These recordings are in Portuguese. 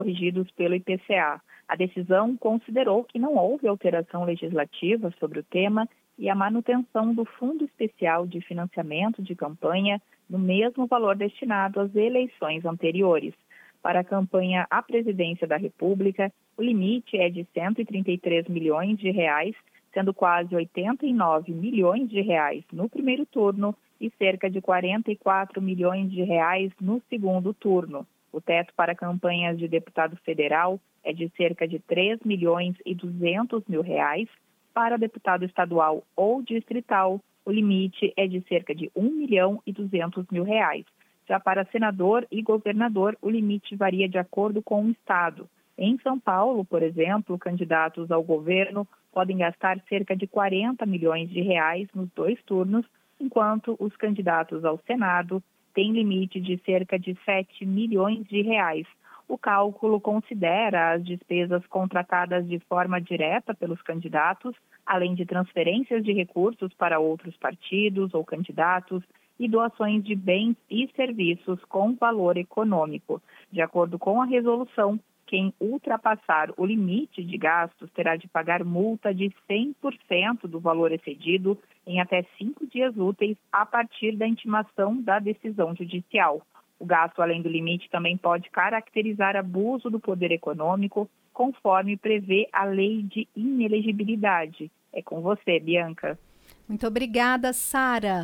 corrigidos pelo IPCA. A decisão considerou que não houve alteração legislativa sobre o tema e a manutenção do Fundo Especial de Financiamento de Campanha no mesmo valor destinado às eleições anteriores. Para a campanha à presidência da República, o limite é de R$ 133 milhões, sendo quase 89 milhões de reais no primeiro turno e cerca de 44 milhões de reais no segundo turno. O teto para campanhas de deputado federal é de cerca de 3 milhões e 200 mil reais. Para deputado estadual ou distrital, o limite é de cerca de 1 milhão e 200 mil reais. Já para senador e governador, o limite varia de acordo com o estado. Em São Paulo, por exemplo, candidatos ao governo podem gastar cerca de 40 milhões de reais nos 2 turnos, enquanto os candidatos ao Senado têm limite de cerca de 7 milhões de reais. O cálculo considera as despesas contratadas de forma direta pelos candidatos, além de transferências de recursos para outros partidos ou candidatos e doações de bens e serviços com valor econômico. De acordo com a resolução, quem ultrapassar o limite de gastos terá de pagar multa de 100% do valor excedido em até 5 dias úteis a partir da intimação da decisão judicial. O gasto além do limite também pode caracterizar abuso do poder econômico, conforme prevê a lei de inelegibilidade. É com você, Bianca. Muito obrigada, Sara.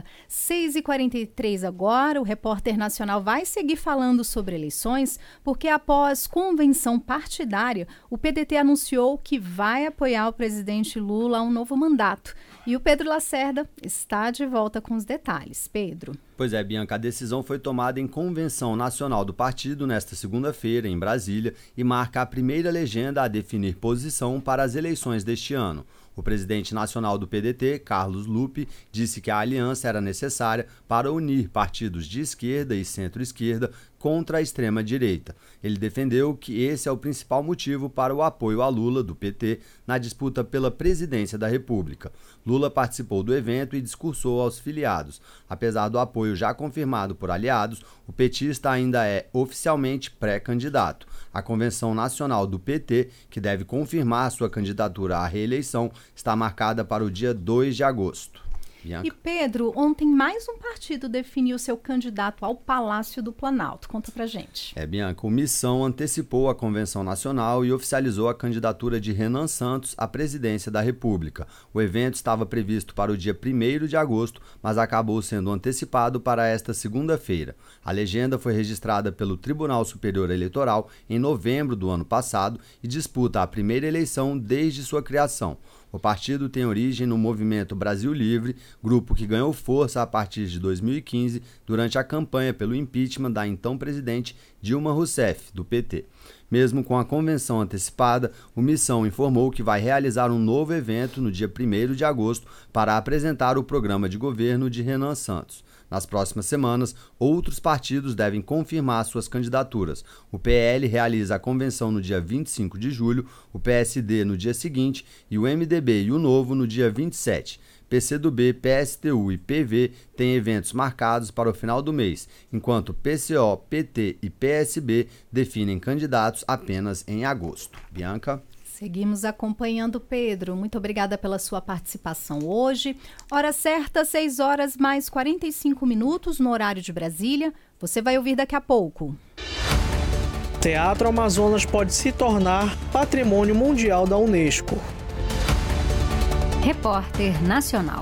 6h43 agora, o Repórter Nacional vai seguir falando sobre eleições, porque após convenção partidária, o PDT anunciou que vai apoiar o presidente Lula a um novo mandato. E o Pedro Lacerda está de volta com os detalhes. Pedro. Pois é, Bianca, a decisão foi tomada em convenção nacional do partido nesta segunda-feira, em Brasília, e marca a primeira legenda a definir posição para as eleições deste ano. O presidente nacional do PDT, Carlos Lupe, disse que a aliança era necessária para unir partidos de esquerda e centro-esquerda contra a extrema-direita. Ele defendeu que esse é o principal motivo para o apoio a Lula, do PT, na disputa pela presidência da República. Lula participou do evento e discursou aos filiados. Apesar do apoio já confirmado por aliados, o petista ainda é oficialmente pré-candidato. A Convenção Nacional do PT, que deve confirmar sua candidatura à reeleição, está marcada para o dia 2 de agosto. Bianca. E Pedro, ontem mais um partido definiu seu candidato ao Palácio do Planalto. Conta pra gente. Bianca, o Missão antecipou a Convenção Nacional e oficializou a candidatura de Renan Santos à presidência da República. O evento estava previsto para o dia 1º de agosto, mas acabou sendo antecipado para esta segunda-feira. A legenda foi registrada pelo Tribunal Superior Eleitoral em novembro do ano passado e disputa a primeira eleição desde sua criação. O partido tem origem no Movimento Brasil Livre, grupo que ganhou força a partir de 2015 durante a campanha pelo impeachment da então presidente Dilma Rousseff, do PT. Mesmo com a convenção antecipada, o Missão informou que vai realizar um novo evento no dia 1º de agosto para apresentar o programa de governo de Renan Santos. Nas próximas semanas, outros partidos devem confirmar suas candidaturas. O PL realiza a convenção no dia 25 de julho, o PSD no dia seguinte e o MDB e o Novo no dia 27. PCdoB, PSTU e PV têm eventos marcados para o final do mês, enquanto PCO, PT e PSB definem candidatos apenas em agosto. Bianca? Seguimos acompanhando, Pedro. Muito obrigada pela sua participação hoje. Hora certa, 6h mais 45 no horário de Brasília. Você vai ouvir daqui a pouco. Teatro Amazonas pode se tornar Patrimônio Mundial da Unesco. Repórter Nacional.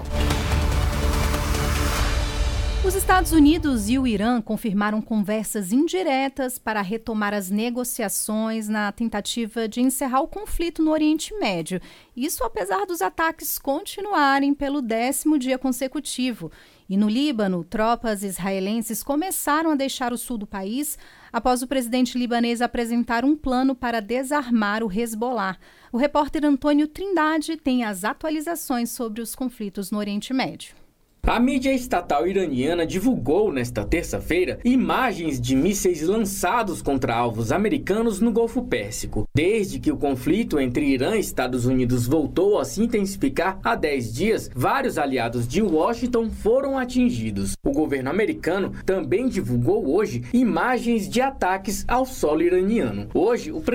Os Estados Unidos e o Irã confirmaram conversas indiretas para retomar as negociações na tentativa de encerrar o conflito no Oriente Médio. Isso apesar dos ataques continuarem pelo 10º dia consecutivo. E no Líbano, tropas israelenses começaram a deixar o sul do país após o presidente libanês apresentar um plano para desarmar o Hezbollah. O repórter Antônio Trindade tem as atualizações sobre os conflitos no Oriente Médio. A mídia estatal iraniana divulgou nesta terça-feira imagens de mísseis lançados contra alvos americanos no Golfo Pérsico. Desde que o conflito entre Irã e Estados Unidos voltou a se intensificar há 10 dias, vários aliados de Washington foram atingidos. O governo americano também divulgou hoje imagens de ataques ao solo iraniano. Hoje, o